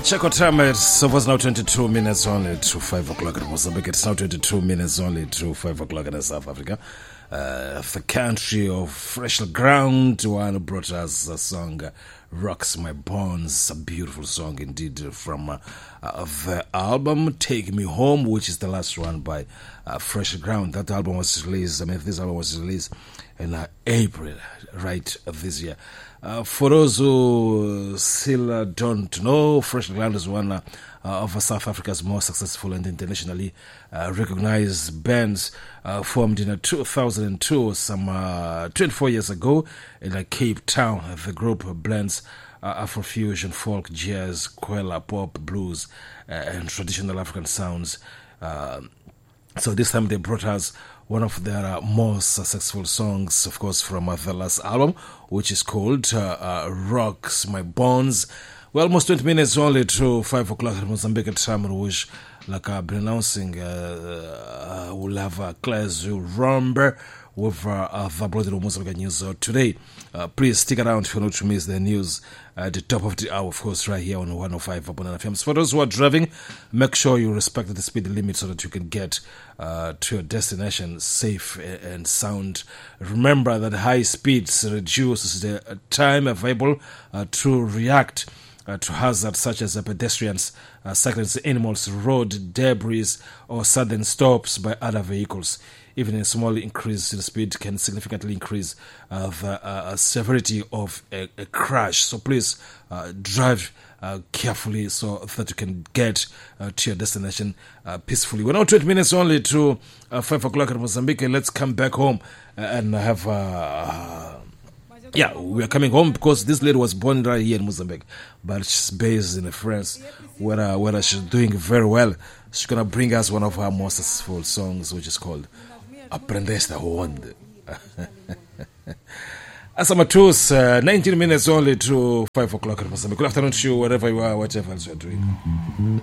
Check out time. It's now 22 minutes only to 5 o'clock in Mozambique. It's now 22 minutes only to 5 o'clock in South Africa. The country of fresh ground. One brought us a song, Rocks My Bones. A beautiful song indeed from the album Take Me Home, which is the last one by Fresh Ground. That album was released, this album was released in April, right, of this year. For those who still don't know, Fresh Ground is one of South Africa's most successful and internationally recognized bands, formed in 2002, some 24 years ago, in Cape Town. The group blends Afrofusion, folk, jazz, kwela, pop, blues, and traditional African sounds. So this time they brought us one of their most successful songs, of course, from the last album, which is called Rocks My Bones. Well, almost 20 minutes only to 5 o'clock in Mozambique time, which, like I've been announcing, we'll have Claire's Rumber with the Bloody Mozambique news today. Please stick around if you not to miss the news at the top of the hour, of course, right here on 105 Bonana FM. For those who are driving, make sure you respect the speed limit so that you can get to your destination safe and sound. Remember that high speeds reduces the time available to react to hazards such as pedestrians, cyclists, animals, road debris, or sudden stops by other vehicles. Even a small increase in speed can significantly increase the severity of a crash. So please drive carefully so that you can get to your destination peacefully. We're now 20 minutes only to 5 o'clock in Mozambique. Let's come back home and have... we are coming home because this lady was born right here in Mozambique, but she's based in France, where she's doing very well. She's going to bring us one of her most successful songs, which is called Aprendeste a Onde. Asamatus, 19 minutes only to 5 o'clock in Mozambique. Good afternoon to you, wherever you are, whatever else you are doing.